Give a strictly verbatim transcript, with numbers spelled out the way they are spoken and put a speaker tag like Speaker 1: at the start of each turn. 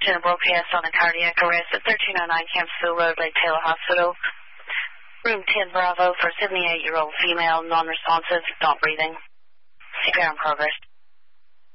Speaker 1: Jenna broadcast on a cardiac arrest at thirteen oh nine Campbellsville Road, Lake Taylor Hospital. Room ten Bravo for seventy-eight-year-old female, non-responsive, not breathing. C P R in progress.